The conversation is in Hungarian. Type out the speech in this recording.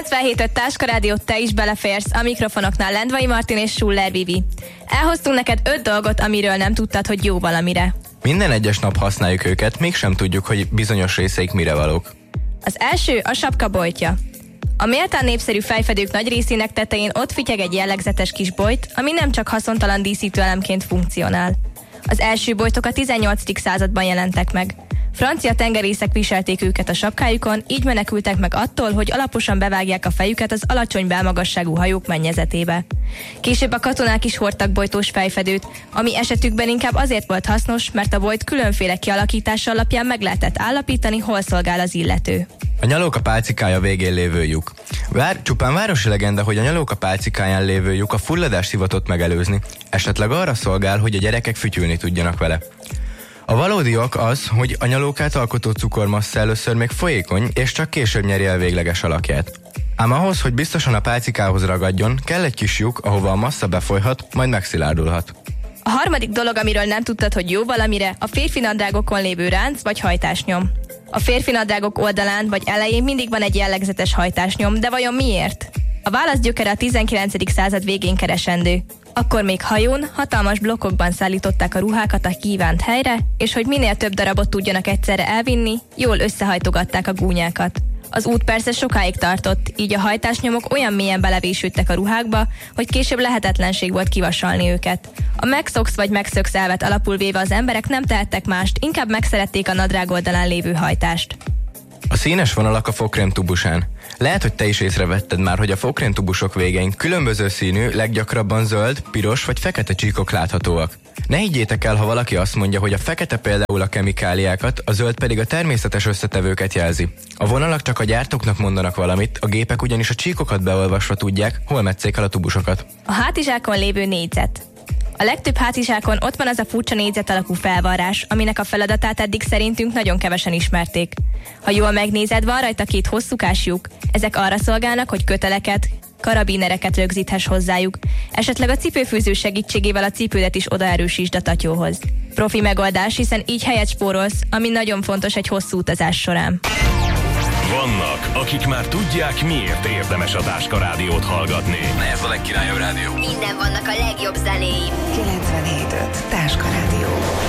97.5 Táska Rádió, te is beleférsz, a mikrofonoknál Lendvai Martin és Schuller Vivi. Elhoztunk neked 5 dolgot, amiről nem tudtad, hogy jó valamire. Minden egyes nap használjuk őket, mégsem tudjuk, hogy bizonyos részeik mire valók. Az első a sapka bojtja. A méltán népszerű fejfedők nagy részének tetején ott fityeg egy jellegzetes kis bojt, ami nem csak haszontalan díszítőelemként funkcionál. Az első bojtok a 18. században jelentek meg. Francia tengerészek viselték őket a sapkájukon, így menekültek meg attól, hogy alaposan bevágják a fejüket az alacsony belmagasságú hajók mennyezetébe. Később a katonák is hordtak bojtós fejfedőt, ami esetükben inkább azért volt hasznos, mert a bojt különféle kialakítása alapján meg lehetett állapítani, hol szolgál az illető. A nyalóka pálcikája végén lévő lyuk. Csupán városi legenda, hogy a nyalóka pálcikáján lévő lyuk a fulladást hivatott megelőzni, esetleg arra szolgál, hogy a gyerekek fütyülni tudjanak vele. A valódi ok az, hogy a nyalókát alkotó cukormassza először még folyékony, és csak később nyeri el végleges alakját. Ám ahhoz, hogy biztosan a pálcikához ragadjon, kell egy kis lyuk, ahova a massza befolyhat, majd megszilárdulhat. A harmadik dolog, amiről nem tudtad, hogy jó valamire, a férfi nadrágokon lévő ránc vagy hajtásnyom. A férfi nadrágok oldalán vagy elején mindig van egy jellegzetes hajtásnyom, de vajon miért? A válasz gyökere a 19. század végén keresendő. Akkor még hajón, hatalmas blokkokban szállították a ruhákat a kívánt helyre, és hogy minél több darabot tudjanak egyszerre elvinni, jól összehajtogatták a gúnyákat. Az út persze sokáig tartott, így a hajtásnyomok olyan mélyen belevésődtek a ruhákba, hogy később lehetetlenség volt kivasalni őket. A megszoksz vagy megszöksz elvet alapul véve az emberek nem tehettek mást, inkább megszerették a nadrág oldalán lévő hajtást. A színes vonalak a fogkrém tubusán. Lehet, hogy te is észrevetted már, hogy a fogkrém tubusok végén különböző színű, leggyakrabban zöld, piros vagy fekete csíkok láthatóak. Ne higgyétek el, ha valaki azt mondja, hogy a fekete például a kemikáliákat, a zöld pedig a természetes összetevőket jelzi. A vonalak csak a gyártóknak mondanak valamit, a gépek ugyanis a csíkokat beolvasva tudják, hol metszék el a tubusokat. A hátizsákon lévő négyzet. A legtöbb hátizsákon ott van az a furcsa négyzet alakú felvarrás, aminek a feladatát eddig szerintünk nagyon kevesen ismerték. Ha jól megnézed, van rajta 2 hosszúkás lyuk. Ezek arra szolgálnak, hogy köteleket, karabinereket rögzíthess hozzájuk. Esetleg a cipőfűző segítségével a cipődet is odaerősítsd a tatyóhoz. Profi megoldás, hiszen így helyet spórolsz, ami nagyon fontos egy hosszú utazás során. Vannak, akik már tudják, miért érdemes a Táska Rádiót hallgatni. Ez a legkirályabb rádió. Innen vannak a legjobb zenéim. 97.5 Táska Rádió.